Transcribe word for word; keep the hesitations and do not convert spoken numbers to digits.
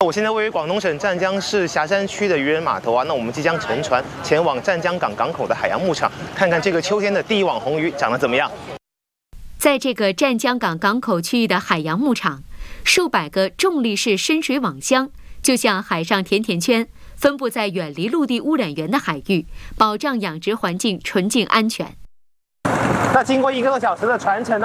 我现在位于广东省湛江市霞山区的渔人码头啊，那我们即将乘船前往湛江港港口的海洋牧场，看看这个秋天的第一网红鱼长得怎么样。 在这个湛江港港口区域的海洋牧场，数百个重力式深水网箱就像海上甜甜圈，分布在远离陆地污染源的海域，保障养殖环境纯净安全。 那经过一个多小时的船程呢，